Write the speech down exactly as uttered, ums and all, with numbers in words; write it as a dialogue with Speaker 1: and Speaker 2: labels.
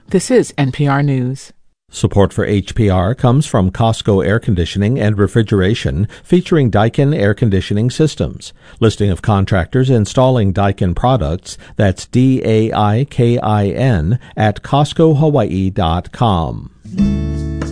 Speaker 1: This is N P R News.
Speaker 2: Support for H P R comes from Costco Air Conditioning and Refrigeration, featuring Daikin Air Conditioning Systems. Listing of contractors installing Daikin products, that's D A I K I N, at Costco Hawaii dot com.